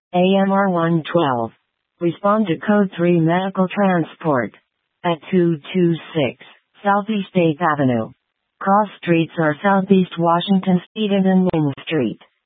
AMR 112. Respond to Code 3 Medical Transport. At 226 Southeast 8th Avenue. Cross streets are Southeast Washington Street and Main Street.